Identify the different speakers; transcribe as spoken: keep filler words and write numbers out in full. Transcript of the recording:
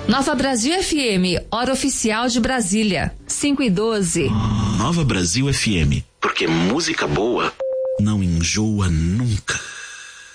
Speaker 1: Nova Brasil F M, hora oficial de Brasília, cinco e doze.
Speaker 2: Nova Brasil F M, porque música boa não enjoa nunca.